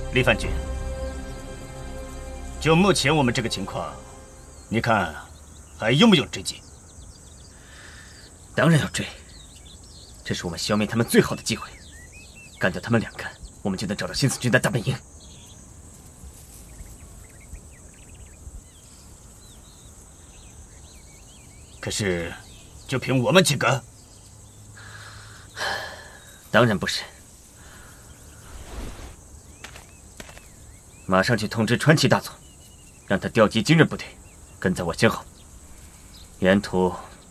李范军，就目前我们这个情况，你看还用不用追击？ 当然要追，这是我们消灭他们最好的机会。干掉他们2个，我们就能找到新四军的大本营。 可是，就凭我们几个？ 当然不是。马上去通知川崎大佐，让他调集军人部队，跟在我身后。沿途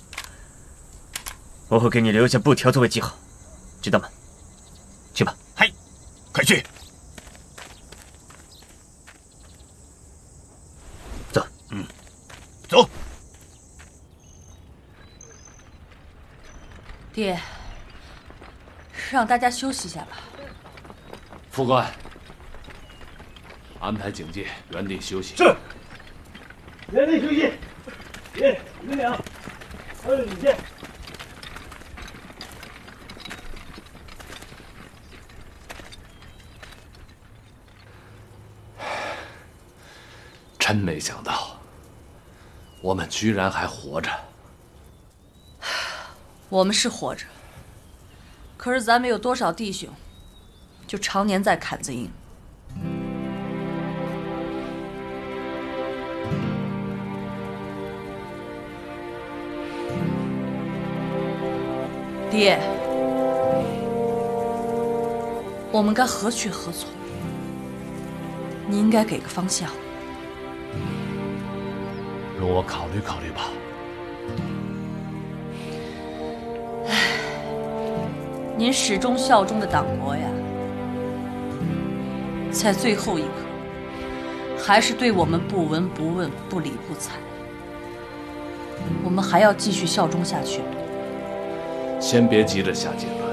我会给你留下布条作为记号，知道吗？去吧。 嗨，快去！ 走。 走。 爹，让大家休息一下吧。 副官，安排警戒，原地休息。 是。原地休息。爷，领两，还有领线。 真没想到，我们居然还活着。 我们是活着，可是咱们有多少弟兄，就常年在坎子营。爹，我们该何去何从？你应该给个方向。 容我考虑考虑吧。 您始终效忠的党国呀，在最后一刻，还是对我们不闻不问、不理不睬。我们还要继续效忠下去。 先别急着下结论，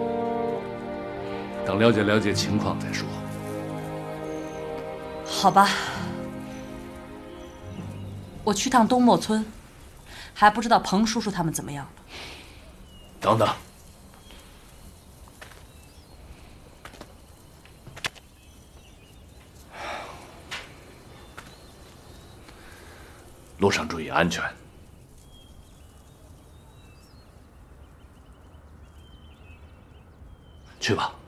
等了解了解情况再说。 好吧，我去趟东莫村，还不知道彭叔叔他们怎么样了。 等等，路上注意安全。去吧。